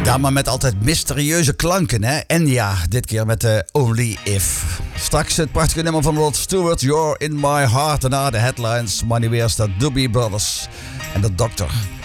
Ja, maar met altijd mysterieuze klanken, hè? En ja, dit keer met Only If. Straks het prachtige nummer van Rod Stewart, You're in My Heart. Daarna de headlines, Money Weer's, de Doobie Brothers en de Doctor.